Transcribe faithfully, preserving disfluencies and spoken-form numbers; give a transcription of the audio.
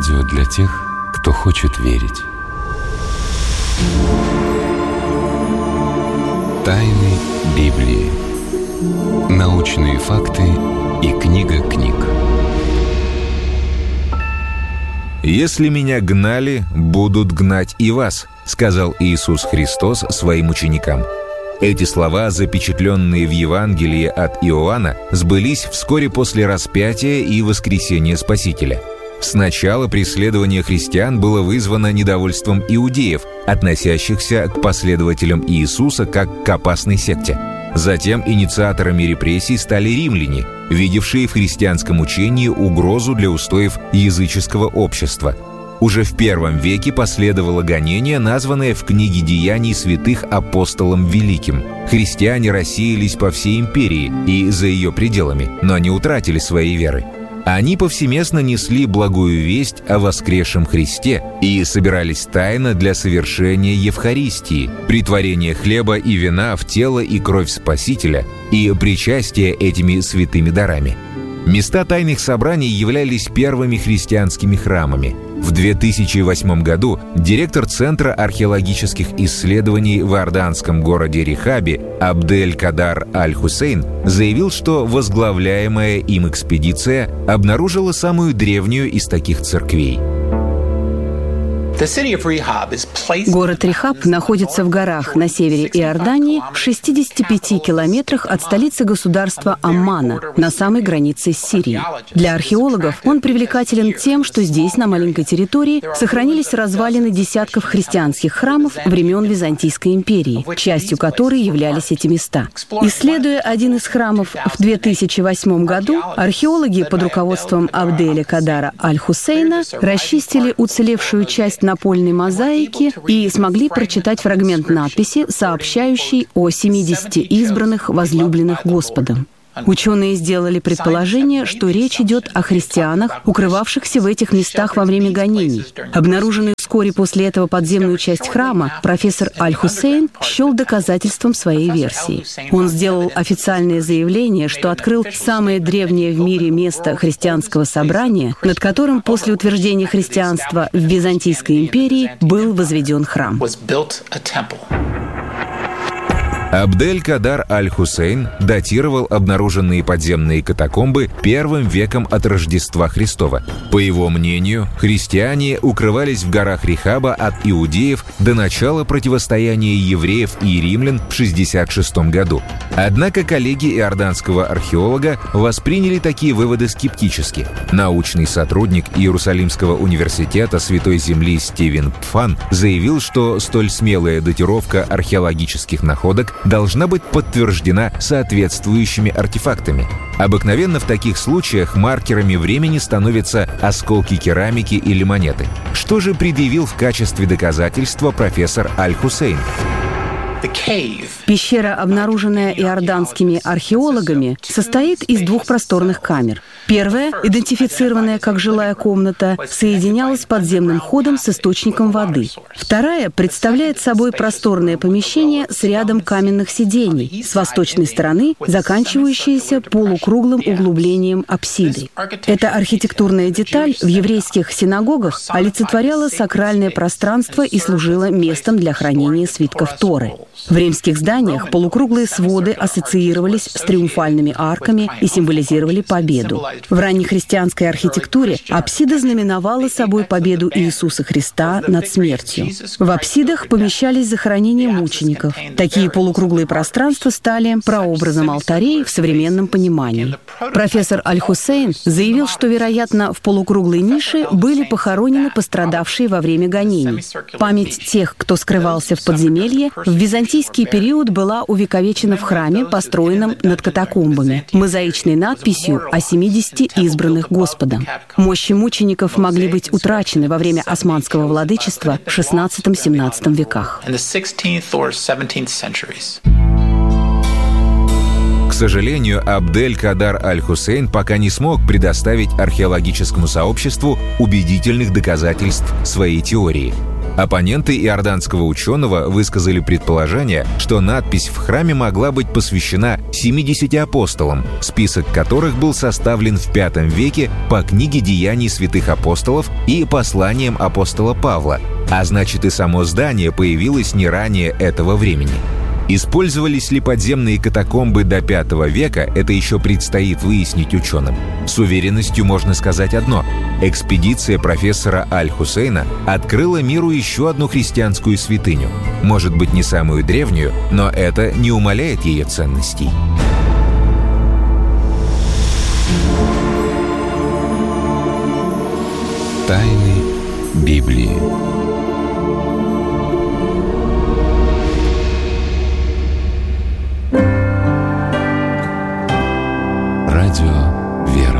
Радио для тех, кто хочет верить. Тайны Библии. Научные факты и книга книг. «Если меня гнали, будут гнать и вас», — сказал Иисус Христос своим ученикам. Эти слова, запечатленные в Евангелии от Иоанна, сбылись вскоре после распятия и воскресения Спасителя. Сначала преследование христиан было вызвано недовольством иудеев, относящихся к последователям Иисуса как к опасной секте. Затем инициаторами репрессий стали римляне, видевшие в христианском учении угрозу для устоев языческого общества. Уже в первом веке последовало гонение, названное в книге «Деяний святых» апостолом Великим. Христиане рассеялись по всей империи и за ее пределами, но не утратили своей веры. Они повсеместно несли благую весть о воскресшем Христе и собирались тайно для совершения Евхаристии, претворения хлеба и вина в тело и кровь Спасителя и причастия этими святыми дарами. Места тайных собраний являлись первыми христианскими храмами. В две тысячи восьмом году директор Центра археологических исследований в иорданском городе Рехабе Абдель-Кадар Аль-Хусейн заявил, что возглавляемая им экспедиция обнаружила самую древнюю из таких церквей. Город Рехаб находится в горах на севере Иордании, в шестидесяти пяти километрах от столицы государства Аммана, на самой границе с Сирией. Для археологов он привлекателен тем, что здесь, на маленькой территории, сохранились развалины десятков христианских храмов времен Византийской империи, частью которой являлись эти места. Исследуя один из храмов в две тысячи восьмом году, археологи под руководством Абделя Кадара Аль-Хусейна расчистили уцелевшую часть напольной мозаики и смогли прочитать фрагмент надписи, сообщающей о семидесяти избранных, возлюбленных Господом. Ученые сделали предположение, что речь идет о христианах, укрывавшихся в этих местах во время гонений. Обнаруженную вскоре после этого подземную часть храма профессор Аль-Хусейн счел доказательством своей версии. Он сделал официальное заявление, что открыл самое древнее в мире место христианского собрания, над которым после утверждения христианства в Византийской империи был возведен храм. Абдель-Кадар Аль-Хусейн датировал обнаруженные подземные катакомбы первым веком от Рождества Христова. По его мнению, христиане укрывались в горах Рехаба от иудеев до начала противостояния евреев и римлян в шестьдесят шестом году. Однако коллеги иорданского археолога восприняли такие выводы скептически. Научный сотрудник Иерусалимского университета Святой Земли Стивен Пфан заявил, что столь смелая датировка археологических находок должна быть подтверждена соответствующими артефактами. Обыкновенно в таких случаях маркерами времени становятся осколки керамики или монеты. Что же предъявил в качестве доказательства профессор Аль-Хусейн? Пещера, обнаруженная иорданскими археологами, состоит из двух просторных камер. Первая, идентифицированная как жилая комната, соединялась с подземным ходом с источником воды. Вторая представляет собой просторное помещение с рядом каменных сидений, с восточной стороны заканчивающееся полукруглым углублением апсиды. Эта архитектурная деталь в еврейских синагогах олицетворяла сакральное пространство и служила местом для хранения свитков Торы. В римских зданиях полукруглые своды ассоциировались с триумфальными арками и символизировали победу. В раннехристианской архитектуре апсида знаменовала собой победу Иисуса Христа над смертью. В апсидах помещались захоронения мучеников. Такие полукруглые пространства стали прообразом алтарей в современном понимании. Профессор Аль-Хусейн заявил, что, вероятно, в полукруглой нише были похоронены пострадавшие во время гонений. Память тех, кто скрывался в подземелье, в византийский период была увековечена в храме, построенном над катакомбами, мозаичной надписью о семидесяти избранных Господом. Мощи мучеников могли быть утрачены во время османского владычества в шестнадцатом-семнадцатом веках. К сожалению, Абдель-Кадар Аль-Хусейн пока не смог предоставить археологическому сообществу убедительных доказательств своей теории. Оппоненты иорданского ученого высказали предположение, что надпись в храме могла быть посвящена семидесяти апостолам, список которых был составлен в пятом веке по книге «Деяний святых апостолов» и посланиям апостола Павла, а значит и само здание появилось не ранее этого времени. Использовались ли подземные катакомбы до пятого века, это еще предстоит выяснить ученым. С уверенностью можно сказать одно: экспедиция профессора Аль-Хусейна открыла миру еще одну христианскую святыню. Может быть, не самую древнюю, но это не умаляет ее ценностей. Тайны Библии.